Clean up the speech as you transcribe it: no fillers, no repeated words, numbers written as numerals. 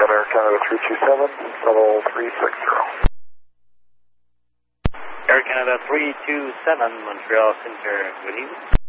Air Canada 327, level 360. Air Canada 327, Montreal Center, good evening.